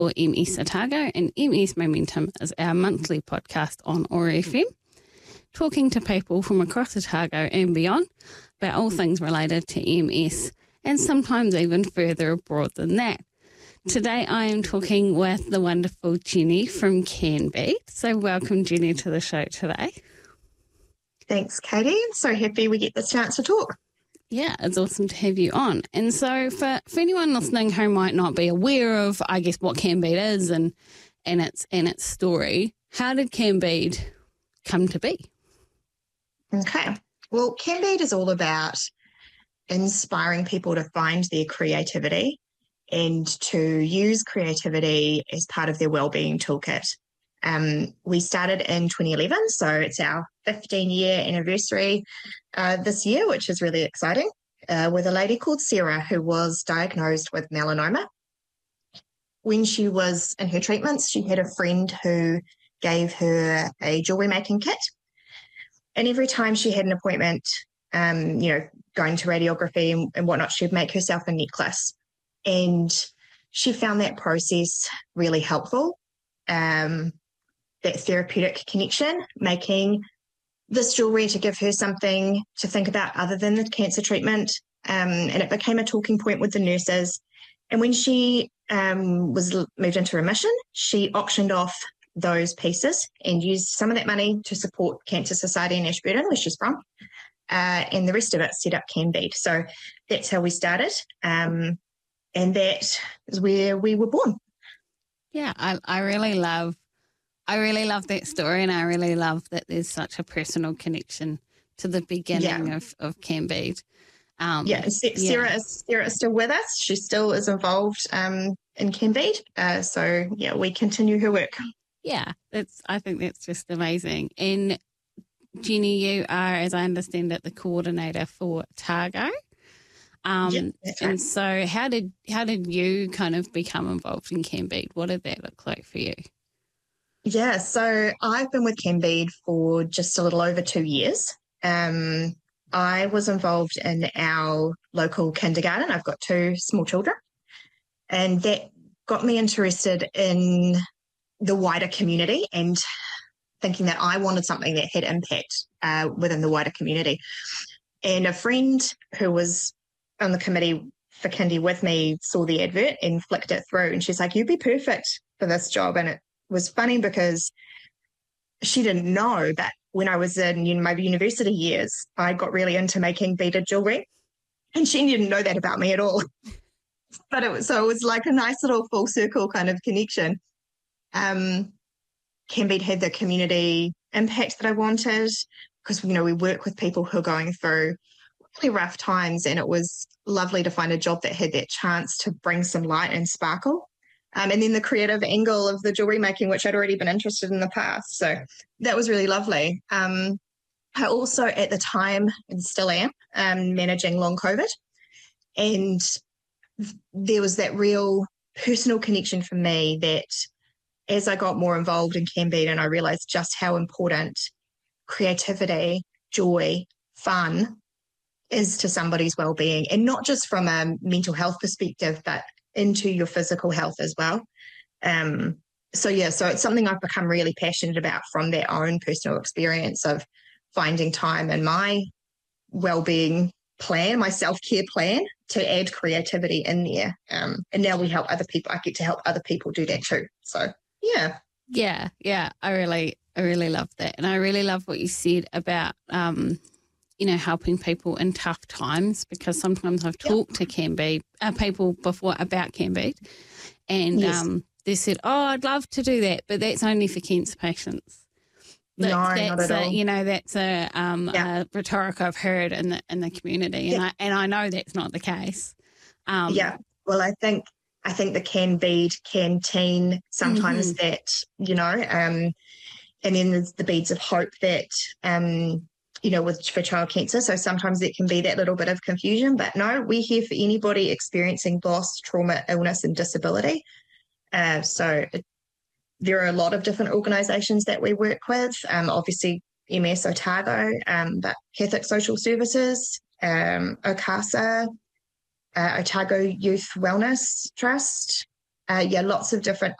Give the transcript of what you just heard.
for MS Otago, and MS Momentum is our monthly podcast on OAR FM, talking to people from across Otago and beyond about all things related to MS and sometimes even further abroad than that. Today I am talking with the wonderful Jenny from Canbeat. So welcome, Jenny, to the show today. Thanks, Katie. I'm so happy we get the chance to talk. Yeah, it's awesome to have you on. And so for anyone listening who might not be aware of, I guess, what Canbeat is and its story, how did Canbeat come to be? Okay. Well, Canbeat is all about inspiring people to find their creativity and to use creativity as part of their wellbeing toolkit. We started in 2011, so it's our 15-year anniversary this year, which is really exciting, with a lady called Sarah who was diagnosed with melanoma. When she was in her treatments, she had a friend who gave her a jewellery making kit. And every time she had an appointment, going to radiography and whatnot, she'd make herself a necklace. And she found that process really helpful. That therapeutic connection, making this jewellery to give her something to think about other than the cancer treatment. And it became a talking point with the nurses. And when she was moved into remission, she auctioned off those pieces and used some of that money to support Cancer Society in Ashburton, where she's from, and the rest of it set up Canbeat. So that's how we started, and that is where we were born. Yeah, I really love that story, and I really love that there's such a personal connection to the beginning of Canbeat. Sarah is still with us. She still is involved in Canbeat. So we continue her work. Yeah, I think that's just amazing. And Jenny, you are, as I understand it, the coordinator for Otago. That's right. And so how did you kind of become involved in Canbeat? What did that look like for you? Yeah, so I've been with Canbeat for just a little over 2 years. I was involved in our local kindergarten. I've got 2 small children, and that got me interested in the wider community and thinking that I wanted something that had impact within the wider community. And a friend who was on the committee for Kindy with me saw the advert and flicked it through, and she's like, "You'd be perfect for this job." And it was funny because she didn't know that when I was in my university years, I got really into making beaded jewellery, and she didn't know that about me at all. But it was like a nice little full circle kind of connection. Canbeat had the community impact that I wanted because, we work with people who are going through really rough times, and it was lovely to find a job that had that chance to bring some light and sparkle. And then the creative angle of the jewellery making, which I'd already been interested in the past. So that was really lovely. I also, at the time, and still am, managing long COVID. And there was that real personal connection for me that as I got more involved in Canbeat and I realised just how important creativity, joy, fun is to somebody's well-being, and not just from a mental health perspective, but into your physical health as well. So it's something I've become really passionate about from that own personal experience of finding time in my well-being plan, my self-care plan, to add creativity in there. And now we help other people. I get to help other people do that too. So, yeah. Yeah. I really love that. And I really love what you said about, helping people in tough times, because sometimes I've talked to people before about Canbeat, and they said, "Oh, I'd love to do that, but that's only for cancer patients." Not at all. That's a rhetoric I've heard in the community, and I know that's not the case. Well, I think the Canbeat canteen sometimes that and then there's the beads of hope that for child cancer. So sometimes it can be that little bit of confusion, but no, we're here for anybody experiencing loss, trauma, illness, and disability. There are a lot of different organisations that we work with. Obviously, MS Otago, but Catholic Social Services, OCASA, Otago Youth Wellness Trust, Yeah, lots of different